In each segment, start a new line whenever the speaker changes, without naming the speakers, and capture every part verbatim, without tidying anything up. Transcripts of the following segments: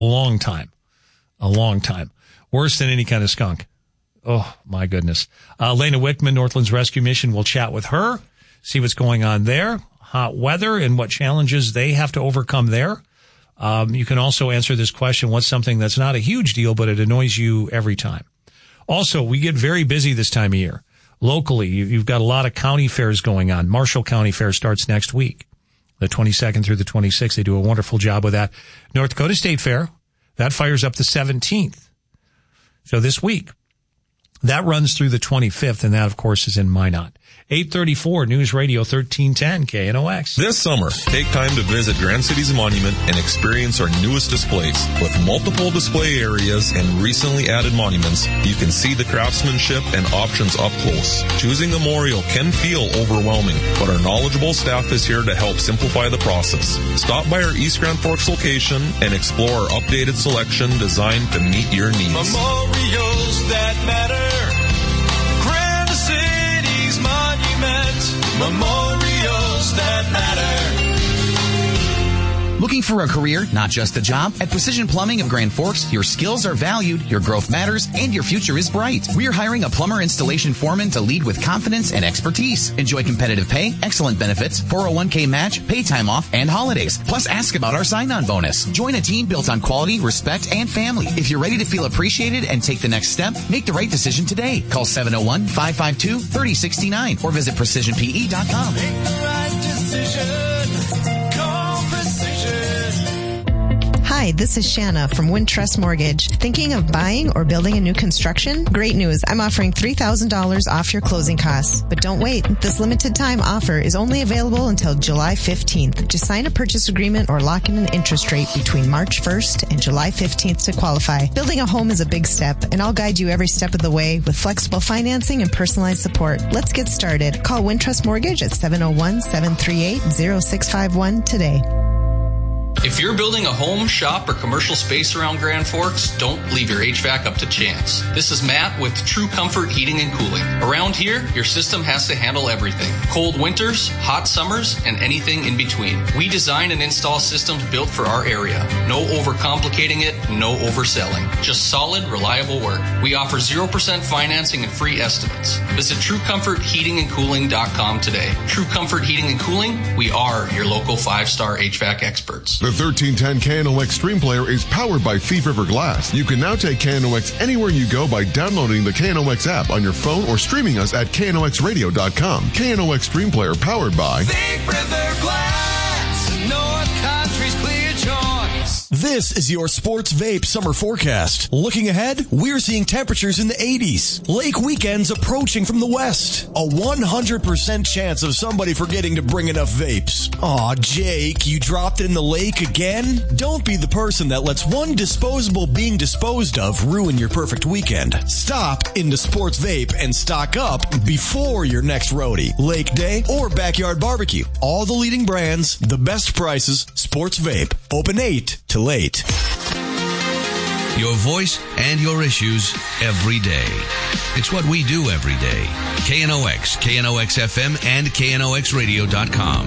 long time. A long time. Worse than any kind of skunk. Oh, my goodness. Uh, Lena Wickman, Northlands Rescue Mission, will chat with her, see what's going on there, hot weather, and what challenges they have to overcome there. Um, you can also answer this question, what's something that's not a huge deal, but it annoys you every time? Also, we get very busy this time of year. Locally, you've got a lot of county fairs going on. Marshall County Fair starts next week, the twenty-second through the twenty-sixth. They do a wonderful job with that. North Dakota State Fair, that fires up the seventeenth. So this week, that runs through the twenty-fifth, and that, of course, is in Minot. eight thirty-four News Radio thirteen ten K N O X.
This summer, take time to visit Grand Cities Monument and experience our newest displays. With multiple display areas and recently added monuments, you can see the craftsmanship and options up close. Choosing a memorial can feel overwhelming, but our knowledgeable staff is here to help simplify the process. Stop by our East Grand Forks location and explore our updated selection designed to meet your needs.
Memorials that matter. Grand Cities Monument. Memorials that matter.
Looking for a career, not just a job? At Precision Plumbing of Grand Forks, your skills are valued, your growth matters, and your future is bright. We're hiring a plumber installation foreman to lead with confidence and expertise. Enjoy competitive pay, excellent benefits, four oh one k match, pay time off, and holidays. Plus, ask about our sign-on bonus. Join a team built on quality, respect, and family. If you're ready to feel appreciated and take the next step, make the right decision today. Call seven oh one, five five two, three oh six nine or visit precision p e dot com.
Make the right decision. Call Precision.
Hi, this is Shanna from Wintrust Mortgage. Thinking of buying or building a new construction? Great news. I'm offering three thousand dollars off your closing costs. But don't wait. This limited time offer is only available until July fifteenth. Just sign a purchase agreement or lock in an interest rate between March first and July fifteenth to qualify. Building a home is a big step, and I'll guide you every step of the way with flexible financing and personalized support. Let's get started. Call Wintrust Mortgage at seven oh one, seven three eight, oh six five one today.
If you're building a home, shop, or commercial space around Grand Forks, don't leave your H V A C up to chance. This is Matt with True Comfort Heating and Cooling. Around here, your system has to handle everything. Cold winters, hot summers, and anything in between. We design and install systems built for our area. No overcomplicating it, no overselling. Just solid, reliable work. We offer zero percent financing and free estimates. Visit true comfort heating and cooling dot com today. True Comfort Heating and Cooling, we are your local five-star H V A C experts.
The thirteen ten K N O X Stream Player is powered by Thief River Glass. You can now take K N O X anywhere you go by downloading the K N O X app on your phone or streaming us at K N O X radio dot com. K N O X Stream Player powered by
Thief River Glass. North Country's clear choice.
This is your Sports Vape summer forecast. Looking ahead, we're seeing temperatures in the eighties. Lake weekends approaching from the west. A one hundred percent chance of somebody forgetting to bring enough vapes. Aw, Jake, you dropped it in the lake again? Don't be the person that lets one disposable being disposed of ruin your perfect weekend. Stop into Sports Vape and stock up before your next roadie, lake day, or backyard barbecue. All the leading brands, the best prices, Sports Vape. Open eight to late.
Your voice and your issues every day. It's what we do every day. K N O X, K N O X F M, and K N O X radio dot com.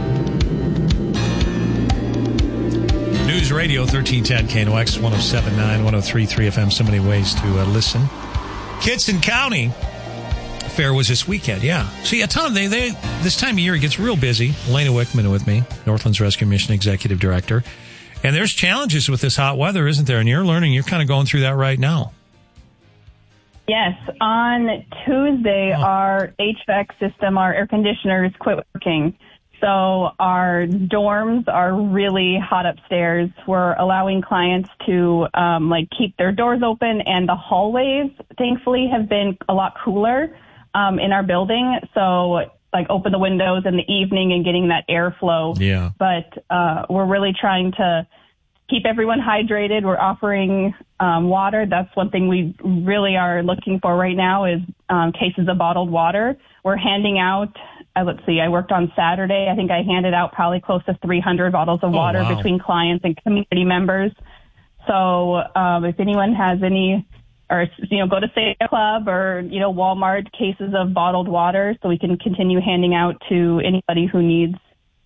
News Radio thirteen ten K N O X one oh seven point nine, one oh three point three F M. So many ways to uh, listen. Kinston County Fair was this weekend, yeah. See, a ton of they, they this time of year it gets real busy. Elena Wickman with me, Northlands Rescue Mission Executive Director. And there's challenges with this hot weather, isn't there? And you're learning, you're kind of going through that right now.
Yes. On Tuesday, oh. our H V A C system, our air conditioners quit working. So our dorms are really hot upstairs. We're allowing clients to um, like keep their doors open, and the hallways, thankfully, have been a lot cooler um, in our building. So like open the windows in the evening and getting that airflow.
Yeah.
But uh, we're really trying to keep everyone hydrated. We're offering um, water. That's one thing we really are looking for right now is um, cases of bottled water. We're handing out, uh, let's see, I worked on Saturday. I think I handed out probably close to three hundred bottles of
oh,
water
wow.
between clients and community members. So um, if anyone has any, or, you know, go to Save Club or, you know, Walmart, cases of bottled water so we can continue handing out to anybody who needs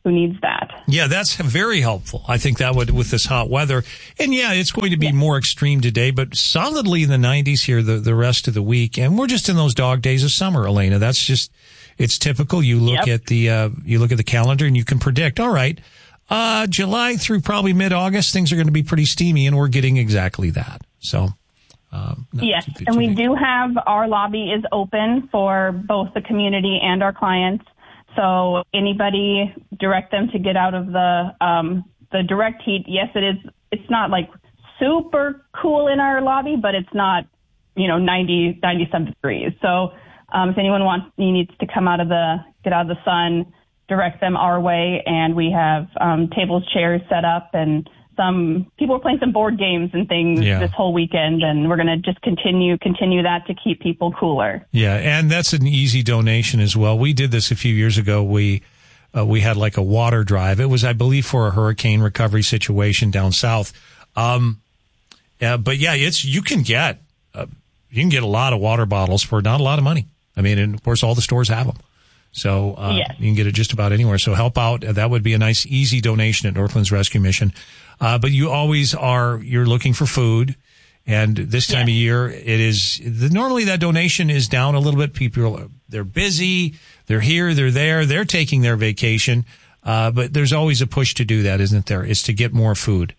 who needs that.
Yeah, that's very helpful. I think that would, with this hot weather. And yeah, it's going to be yeah. more extreme today, but solidly in the nineties here the, the rest of the week. And we're just in those dog days of summer, Elena. That's just, it's typical. You look yep. at the, uh, you look at the calendar and you can predict, all right, uh, July through probably mid-August, things are going to be pretty steamy, and we're getting exactly that. So, um,
yes. And we do have, our lobby is open for both the community and our clients. So anybody, direct them to get out of the, um, the direct heat. Yes, it is. It's not like super cool in our lobby, but it's not, you know, ninety, ninety-seven degrees. So, um, if anyone wants, needs to come out of the, get out of the sun, direct them our way. And we have, um, tables, chairs set up, and some people are playing some board games and things yeah. this whole weekend. And we're going to just continue, continue that to keep people cooler.
Yeah. And that's an easy donation as well. We did this a few years ago. We, uh, we had like a water drive. It was, I believe, for a hurricane recovery situation down south. Um, yeah, but yeah, it's, you can get, uh, you can get a lot of water bottles for not a lot of money. I mean, and of course all the stores have them. So, uh, yes. you can get it just about anywhere. So help out. That would be a nice, easy donation at Northlands Rescue Mission. Uh, but you always are, you're looking for food. And this time yes. of year, it is, the, normally that donation is down a little bit. People, are, they're busy. They're here. They're there. They're taking their vacation. Uh, but there's always a push to do that, isn't there? It's to get more food.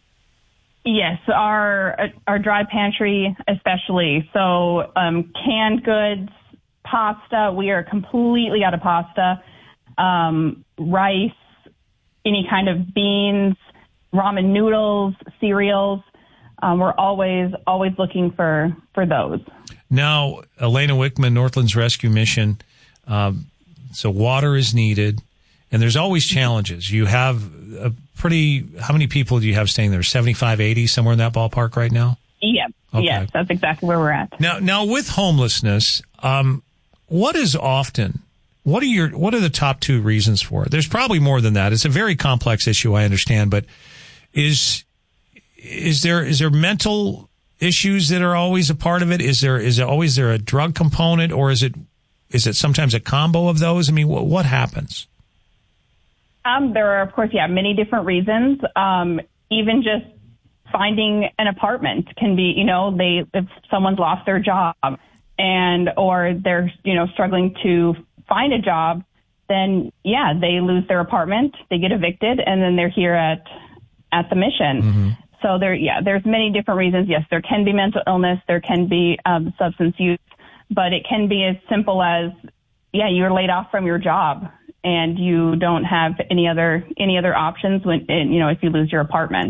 Yes, our, our dry pantry especially. So, um, canned goods, pasta, we are completely out of pasta, um, rice, any kind of beans, ramen noodles, cereals. Um, we're always, always looking for, for those.
Now, Elena Wickman, Northlands Rescue Mission. Um, so water is needed, and there's always challenges. You have a pretty, how many people do you have staying there? seventy-five, eighty, somewhere in that ballpark right now?
Yeah. Okay. Yes, that's exactly where we're at.
Now, now with homelessness, um, what is often, what are your, what are the top two reasons for it? There's probably more than that. It's a very complex issue, I understand, but is, is there, is there mental issues that are always a part of it? Is there, is there always there a drug component, or is it, is it sometimes a combo of those? I mean, what, what happens?
Um, there are, of course, yeah, many different reasons. Um, even just finding an apartment can be, you know, they, if someone's lost their job, and or they're, you know, struggling to find a job, then yeah, they lose their apartment, they get evicted, and then they're here at at the mission. Mm-hmm. So there, yeah, there's many different reasons. Yes, there can be mental illness, there can be um, substance use, but it can be as simple as, yeah, you're laid off from your job and you don't have any other any other options when, you know, if you lose your apartment.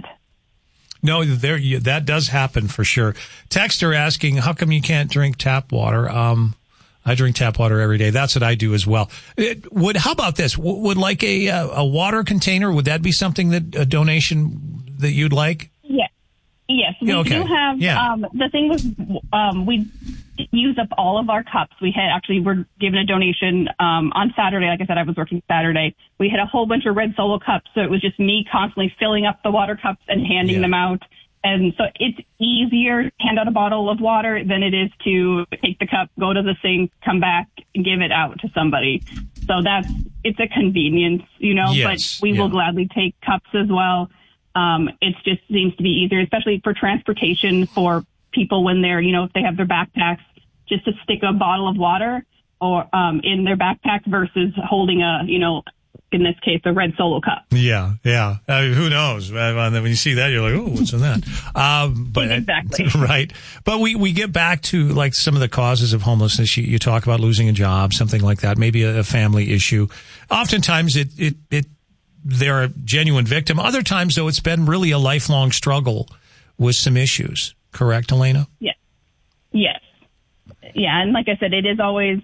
No, there you, that does happen for sure. Texter asking, how come you can't drink tap water? Um, I drink tap water every day. That's what I do as well. It would, how about this? W- would like a, a water container, would that be something that, a donation that you'd like?
Yes. Yes. We yeah, okay. do have, yeah. um, the thing was, um, we use up all of our cups. We had actually, we're given a donation, um, on Saturday. Like I said, I was working Saturday. We had a whole bunch of red Solo cups. So it was just me constantly filling up the water cups and handing yeah. them out. And so it's easier to hand out a bottle of water than it is to take the cup, go to the sink, come back, and give it out to somebody. So that's, it's a convenience, you know, yes. but we yeah. will gladly take cups as well. Um, it just seems to be easier, especially for transportation for people when they're, you know, if they have their backpacks, just to stick a bottle of water or um, in their backpack versus holding a, you know, in this case, a red Solo cup.
Yeah, yeah. I mean, who knows? When you see that, you're like, oh, what's in that? Um, but
exactly.
Right. But we, we get back to like some of the causes of homelessness. You, you talk about losing a job, something like that, maybe a, a family issue. Oftentimes it, it, it, they're a genuine victim. Other times, though, it's been really a lifelong struggle with some issues. Correct, Elena?
Yes. Yes. Yeah. And like I said, it is always,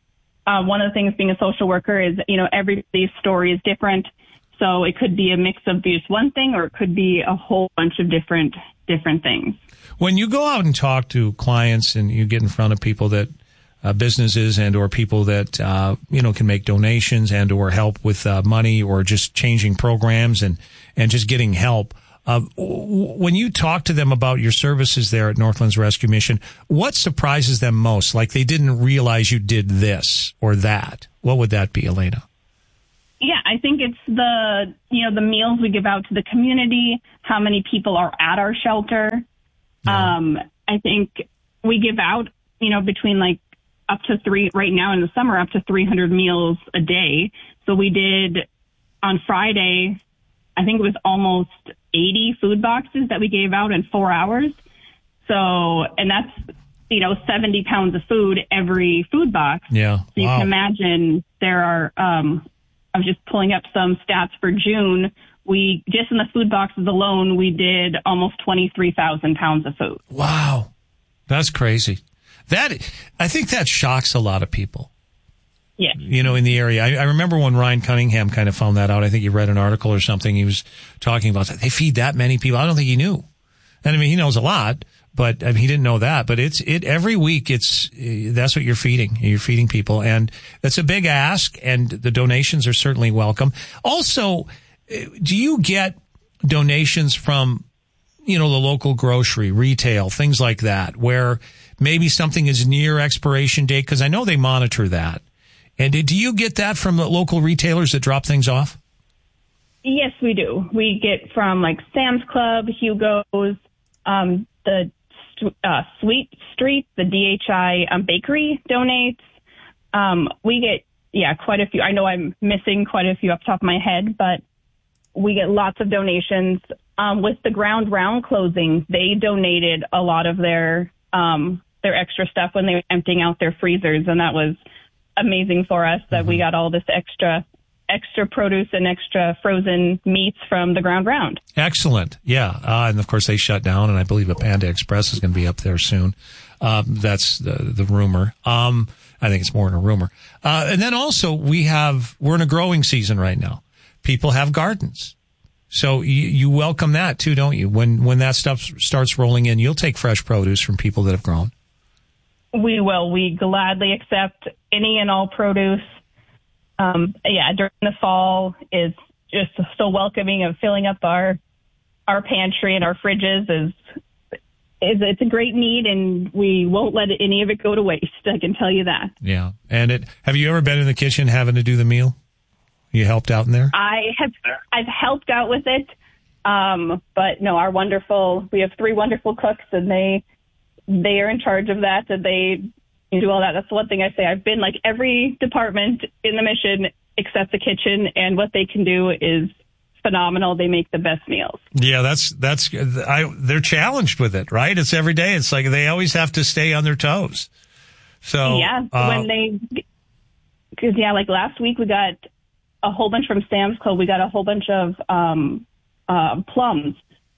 uh, one of the things being a social worker is, you know, everybody's story is different. So it could be a mix of just one thing, or it could be a whole bunch of different, different things.
When you go out and talk to clients and you get in front of people that, uh, businesses and or people that, uh, you know, can make donations and or help with, uh, money or just changing programs and, and just getting help, Uh, when you talk to them about your services there at Northlands Rescue Mission, what surprises them most? Like they didn't realize you did this or that. What would that be, Elena?
Yeah, I think it's the, you know, the meals we give out to the community, how many people are at our shelter.
Yeah.
Um, I think we give out, you know, between like up to three, right now in the summer, up to three hundred meals a day. So we did on Friday, I think it was almost eighty food boxes that we gave out in four hours. So, and that's, you know, seventy pounds of food every food box.
Yeah.
So you
Wow.
can imagine there are, um, I was just pulling up some stats for June. We, just in the food boxes alone, we did almost twenty-three thousand pounds of food.
Wow. That's crazy. That, I think that shocks a lot of people.
Yeah.
You know, in the area. I, I remember when Ryan Cunningham kind of found that out. I think he read an article or something. He was talking about that. They feed that many people. I don't think he knew. And I mean, he knows a lot, but I mean, he didn't know that. But it's, it, every week it's, that's what you're feeding. You're feeding people. And that's a big ask. And the donations are certainly welcome. Also, do you get donations from, you know, the local grocery, retail, things like that, where maybe something is near expiration date? Because I know they monitor that. And do you get that from the local retailers that drop things off?
Yes, we do. We get from like Sam's Club, Hugo's, um, the uh, Sweet Street, the D H I um, bakery donates. Um, we get, yeah, quite a few. I know I'm missing quite a few off the top of my head, but we get lots of donations. Um, with the Ground Round closing, they donated a lot of their um, their extra stuff when they were emptying out their freezers, and that was amazing for us that mm-hmm. we got all this extra extra produce and extra frozen meats from the Ground Round.
Excellent. Yeah. Uh, and of course they shut down, and I believe a Panda Express is going to be up there soon. Um, that's the, the rumor. Um, I think it's more than a rumor. Uh, and then also we have, we're in a growing season right now. People have gardens. So you, you welcome that too, don't you? When, when that stuff starts rolling in, you'll take fresh produce from people that have grown.
We will. We gladly accept any and all produce. Um, yeah, during the fall is just so welcoming of filling up our our pantry and our fridges is is it's a great need, and we won't let any of it go to waste. I can tell you that.
Yeah, and it. Have you ever been in the kitchen having to do the meal? You helped out in there?
I have. I've helped out with it, um, but no, our wonderful. We have three wonderful cooks, and they they are in charge of that, and they. You do all that. That's the one thing I say. I've been like every department in the mission except the kitchen, and what they can do is phenomenal. They make the best meals.
Yeah, that's that's. I they're challenged with it, right? It's every day. It's like they always have to stay on their toes. So
yeah,
uh,
when they, because yeah, like last week we got a whole bunch from Sam's Club. We got a whole bunch of um, uh, plums,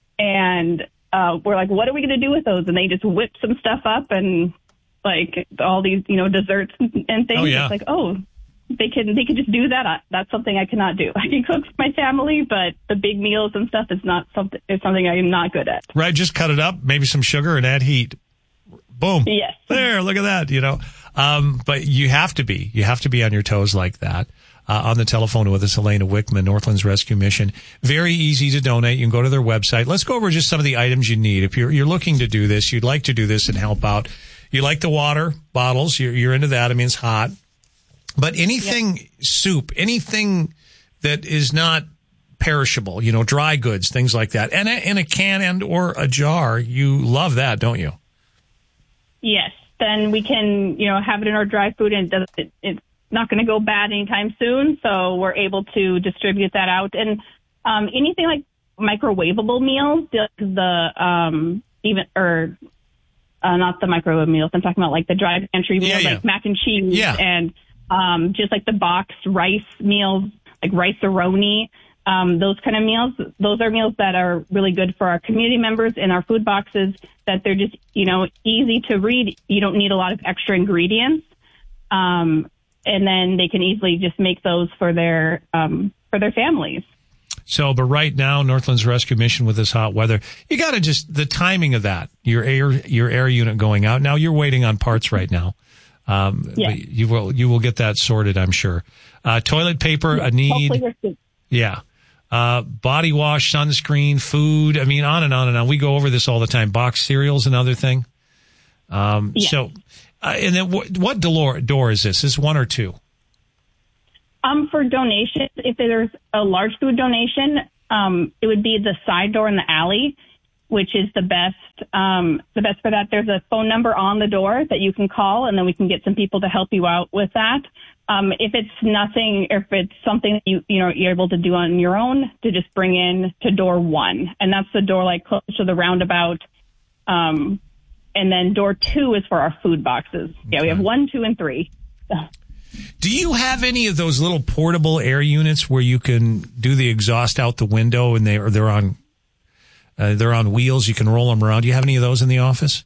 and uh, we're like, what are we going to do with those? And they just whip some stuff up and. Like all these, you know, desserts and things.
Oh, yeah.
It's like, oh, they can they can just do that. That's something I cannot do. I can cook for my family, but the big meals and stuff is not something. It's something I am not good at.
Right, just cut it up, maybe some sugar, and add heat. Boom.
Yes.
There, look at that. You know, um, but you have to be. You have to be on your toes like that. Uh, on the telephone with us, Elena Wickman, Northlands Rescue Mission. Very easy to donate. You can go to their website. Let's go over just some of the items you need. If you're you're looking to do this, you'd like to do this and help out. You like the water bottles. You're, you're into that. I mean, it's hot. But anything yep. soup, anything that is not perishable, you know, dry goods, things like that. And a, in a can and or a jar, you love that, don't you?
Yes. Then we can, you know, have it in our dry food, and it does, it, it's not going to go bad anytime soon. So we're able to distribute that out. And um, anything like microwavable meals, the, the um, even or Uh, not the microwave meals. I'm talking about like the dry pantry meals,
yeah, yeah.
like mac and cheese
yeah.
and um, just like the boxed rice meals, like rice-a-roni, um, those kind of meals. Those are meals that are really good for our community members in our food boxes, that they're just, you know, easy to read. You don't need a lot of extra ingredients. Um, and then they can easily just make those for their um, for their families.
So, but right now, Northlands Rescue Mission with this hot weather, you got to just, the timing of that, your air, your air unit going out. Now you're waiting on parts right now. Um,
yeah.
you will, you will get that sorted, I'm sure. Uh, toilet paper,
yeah,
a need. Yeah. Uh, body wash, sunscreen, food. I mean, on and on and on. We go over this all the time. Boxed cereal's another thing. Um,
yeah.
so, uh, and then what, what door, door is this? Is this one or two?
Um, for donations, if there's a large food donation, um, it would be the side door in the alley, which is the best. Um, the best for that. There's a phone number on the door that you can call, and then we can get some people to help you out with that. Um, if it's nothing, if it's something that you you know you're able to do on your own, to just bring in to door one, and that's the door like close to the roundabout. Um, and then door two is for our food boxes. Yeah, we have one, two, and three.
Do you have any of those little portable air units where you can do the exhaust out the window and they or they're on uh, they're on wheels? You can roll them around. Do you have any of those in the office?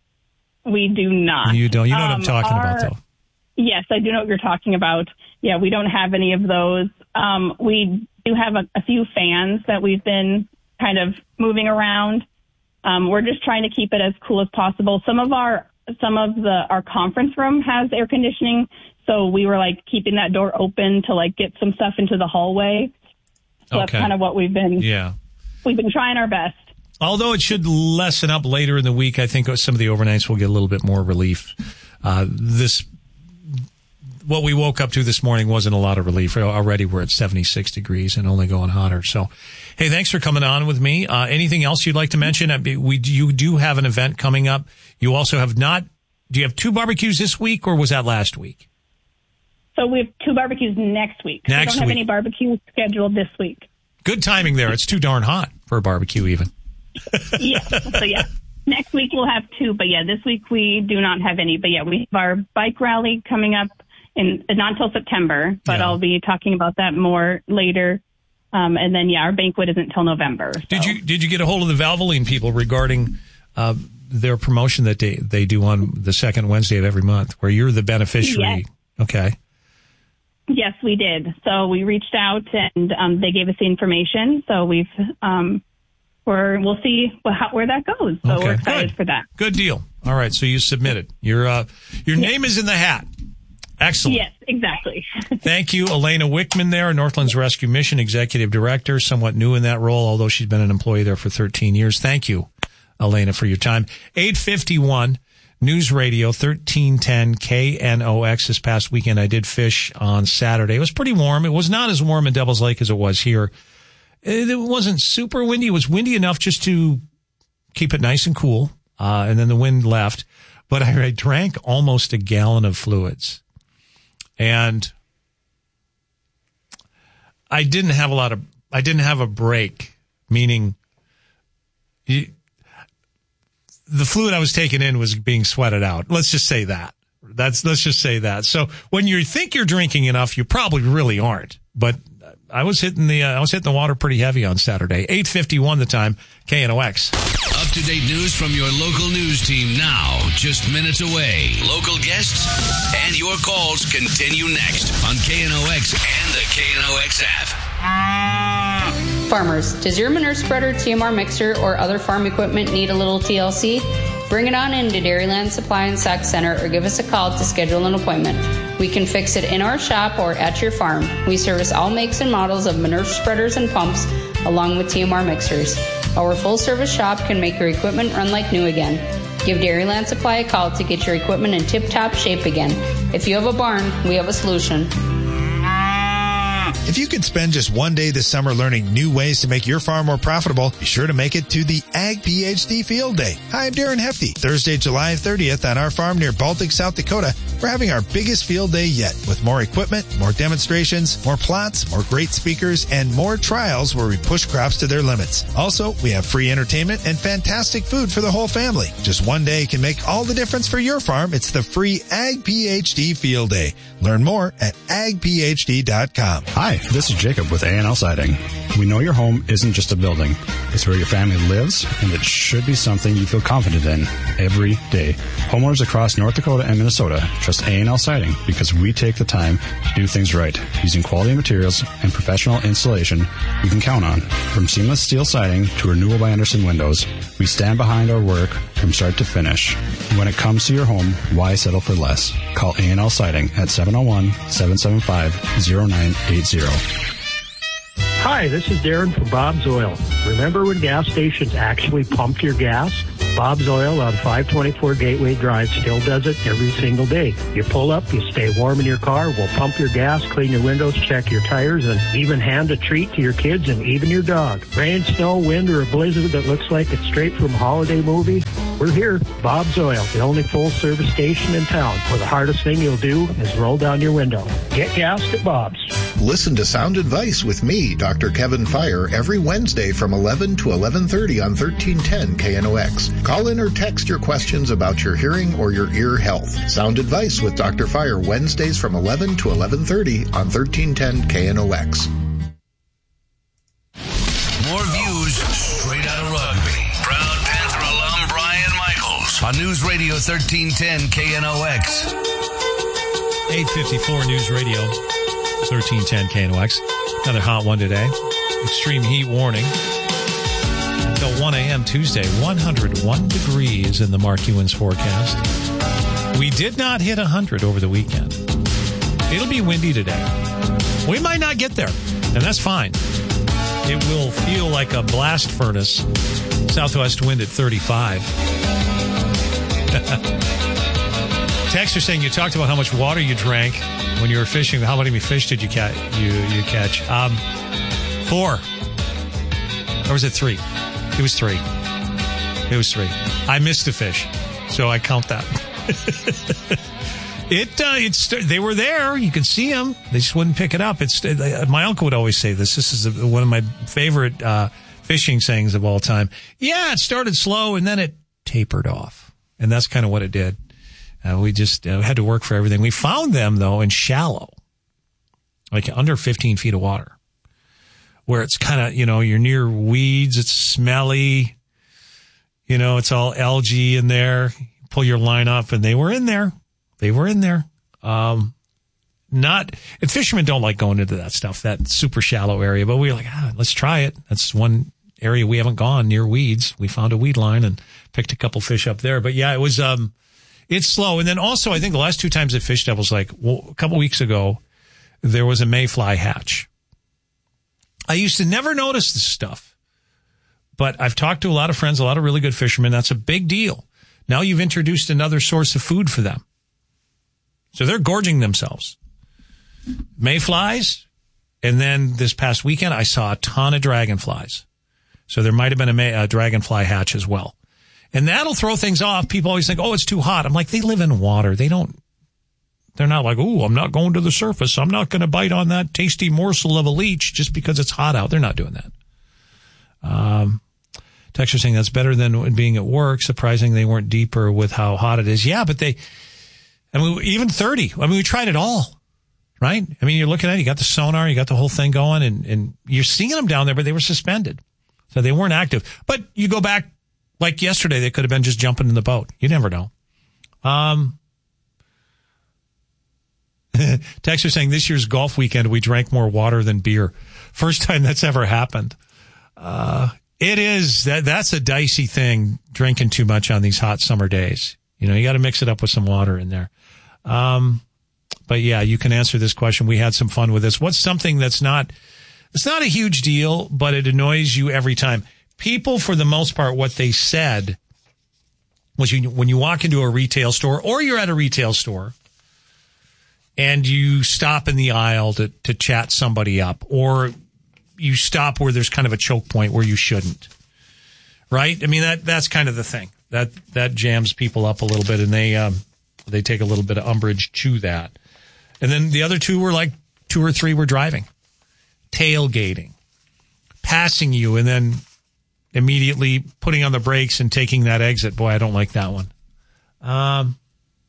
We do not.
You don't. You know
um,
what I'm talking
our,
about, though.
Yes, I do know what you're talking about. Yeah, we don't have any of those. Um, we do have a, a few fans that we've been kind of moving around. Um, we're just trying to keep it as cool as possible. Some of our some of the our conference room has air conditioning, so we were like keeping that door open to like get some stuff into the hallway. So okay. That's kind of what we've been.
Yeah,
we've been trying our best.
Although it should lessen up later in the week, I think some of the overnights will get a little bit more relief. Uh, this. What we woke up to this morning wasn't a lot of relief. Already we're at seventy-six degrees and only going hotter. So, hey, thanks for coming on with me. Uh, anything else you'd like to mention? We You do have an event coming up. You also have not, do you have two barbecues this week or was that last week?
So we have two barbecues next week.
Next
we don't have
week.
any barbecues scheduled this week.
Good timing there. It's too darn hot for a barbecue even.
Yeah. So, yeah. Next week we'll have two, but yeah, this week we do not have any. But yeah, we have our bike rally coming up. In, not until September, but yeah. I'll be talking about that more later. Um, and then, yeah, our banquet isn't until November. So.
Did you did you get a hold of the Valvoline people regarding uh, their promotion that they, they do on the second Wednesday of every month, where you're the beneficiary?
Yes.
Okay.
Yes, we did. So we reached out and um, they gave us the information. So we've um, we're we'll see how, where that goes. So
okay.
we're excited
Good.
for that.
Good deal. All right. So you submitted. Your uh, your
yes.
name is in the hat. Excellent.
Yes, exactly. Thank
you, Elena Wickman there, Northlands Rescue Mission Executive Director, somewhat new in that role, although she's been an employee there for thirteen years. Thank you, Elena, for your time. eight fifty-one News Radio, thirteen ten K N O X. This past weekend, I did fish on Saturday. It was pretty warm. It was not as warm in Devil's Lake as it was here. It wasn't super windy. It was windy enough just to keep it nice and cool, uh, and then the wind left. But I, I drank almost a gallon of fluids. And I didn't have a lot of, I didn't have a break, meaning you, the fluid I was taking in was being sweated out. Let's just say that. That's, let's just say that. So when you think you're drinking enough, you probably really aren't. But I was hitting the, uh, I was hitting the water pretty heavy on Saturday. eight fifty-one the time, K N O X.
Up-to-date news from your local news team now, just minutes away. Local guests and your calls continue next on K N O X and the K N O X app.
Farmers, does your manure spreader, T M R mixer, or other farm equipment need a little T L C? Bring it on in to Dairyland Supply and Sack Center or give us a call to schedule an appointment. We can fix it in our shop or at your farm. We service all makes and models of manure spreaders and pumps, along with T M R mixers. Our full-service shop can make your equipment run like new again. Give Dairyland Supply a call to get your equipment in tip-top shape again. If you have a barn, we have a solution.
If you could spend just one day this summer learning new ways to make your farm more profitable, be sure to make it to the Ag PhD Field Day. Hi, I'm Darren Hefty. Thursday, July thirtieth on our farm near Baltic, South Dakota, we're having our biggest field day yet with more equipment, more demonstrations, more plots, more great speakers, and more trials where we push crops to their limits. Also, we have free entertainment and fantastic food for the whole family. Just one day can make all the difference for your farm. It's the free Ag PhD Field Day. Learn more at ag p h d dot com.
Hi, this is Jacob with A and L Siding. We know your home isn't just a building. It's where your family lives, and it should be something you feel confident in every day. Homeowners across North Dakota and Minnesota trust A and L Siding because we take the time to do things right, using quality materials and professional installation you can count on. From seamless steel siding to Renewal by Andersen windows, we stand behind our work from start to finish. When it comes to your home, why settle for less? Call A and L Siding at seven oh one, seven seven five, oh nine eight oh.
Hi, this is Darren from Bob's Oil. Remember when gas stations actually pumped your gas? Bob's Oil on five twenty-four Gateway Drive still does it every single day. You pull up, you stay warm in your car, we'll pump your gas, clean your windows, check your tires, and even hand a treat to your kids and even your dog. Rain, snow, wind, or a blizzard that looks like it's straight from a holiday movie? We're here. Bob's Oil, the only full-service station in town where the hardest thing you'll do is roll down your window. Get gassed at Bob's.
Listen to Sound Advice with me, Doctor Kevin Fire, every Wednesday from eleven to eleven thirty on thirteen ten K N O X. Call in or text your questions about your hearing or your ear health. Sound Advice with Doctor Fire, Wednesdays from eleven to eleven thirty on thirteen ten K N O X.
More views straight out of rugby. Proud Panther alum Brian Michaels on News Radio thirteen ten K N O X.
eight fifty-four News Radio, thirteen ten K N O X. Another hot one today. Extreme heat warning. Until one a.m. Tuesday, one hundred one degrees in the Mark Ewens forecast. We did not hit one hundred over the weekend. It'll be windy today. We might not get there, and that's fine. It will feel like a blast furnace. Southwest wind at thirty-five. Texter saying you talked about how much water you drank when you were fishing. How many fish did you catch? You you catch? Um, four. Or was it three? It was three. It was three. I missed a fish, so I count that. it uh, it's they were there. You could see them. They just wouldn't pick it up. It's uh, my uncle would always say this. This is a, one of my favorite uh, fishing sayings of all time. Yeah, it started slow and then it tapered off, and that's kind of what it did. Uh, we just uh, had to work for everything. We found them, though, in shallow, like under fifteen feet of water, where it's kind of, you know, you're near weeds, it's smelly, you know, it's all algae in there. You pull your line up, and they were in there. They were in there. Um, not, and fishermen don't like going into that stuff, that super shallow area, but we were like, ah, let's try it. That's one area we haven't gone, near weeds. We found a weed line and picked a couple fish up there. But yeah, it was, um, it's slow. And then also, I think the last two times at Fish Devils, like well, a couple weeks ago, there was a mayfly hatch. I used to never notice this stuff, but I've talked to a lot of friends, a lot of really good fishermen. That's a big deal. Now you've introduced another source of food for them. So they're gorging themselves. Mayflies. And then this past weekend, I saw a ton of dragonflies. So there might have been a, may, a dragonfly hatch as well. And that'll throw things off. People always think, oh, it's too hot. I'm like, they live in water. They don't, they're not like, oh, I'm not going to the surface. I'm not going to bite on that tasty morsel of a leech just because it's hot out. They're not doing that. Um, Texture saying that's better than being at work. Surprising they weren't deeper with how hot it is. Yeah, but they, I mean, even thirty. I mean, we tried it all, right? I mean, you're looking at it, you got the sonar, you got the whole thing going, and, and you're seeing them down there, but they were suspended. So they weren't active. But you go back, like yesterday, they could have been just jumping in the boat. You never know. Um, Texter saying this year's golf weekend, we drank more water than beer. First time that's ever happened. Uh, it is, that that's a dicey thing, drinking too much on these hot summer days. You know, you got to mix it up with some water in there. Um, but yeah, you can answer this question. We had some fun with this. What's something that's not, it's not a huge deal, but it annoys you every time? People, for the most part, what they said was you, when you walk into a retail store or you're at a retail store and you stop in the aisle to, to chat somebody up, or you stop where there's kind of a choke point where you shouldn't, right? I mean, that, that's kind of the thing. That, that jams people up a little bit, and they, um, they take a little bit of umbrage to that. And then the other two were like, two or three were driving, tailgating, passing you, and then immediately putting on the brakes and taking that exit. Boy, I don't like that one. Um,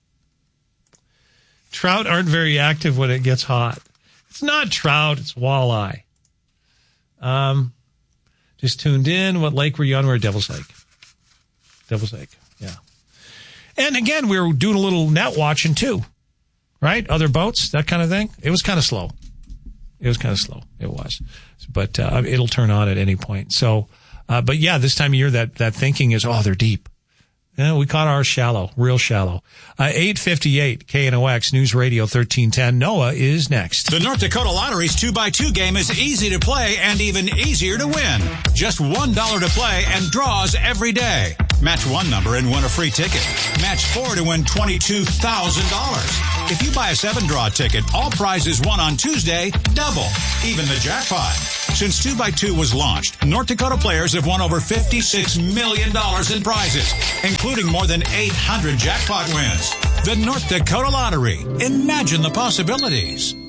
trout aren't very active when it gets hot. It's not trout, it's walleye. Um, just tuned in. What lake were you on? We're at Devil's Lake. Devil's Lake, yeah. And again, we were doing a little net watching too, right? Other boats, that kind of thing. It was kind of slow. It was kind of slow. It was. But uh, it'll turn on at any point. So, uh, but yeah, this time of year, that, that thinking is, oh, they're deep. Yeah, we caught ours shallow, real shallow. Uh, eight fifty-eight K N O X News Radio thirteen ten. Noah is next.
The North Dakota Lottery's two by two game is easy to play and even easier to win. Just one dollar to play and draws every day. Match one number and win a free ticket. Match four to win twenty-two thousand dollars. If you buy a seven-draw ticket, all prizes won on Tuesday double, even the jackpot. Since two by two was launched, North Dakota players have won over fifty-six million dollars in prizes, including more than eight hundred jackpot wins. The North Dakota Lottery. Imagine the possibilities.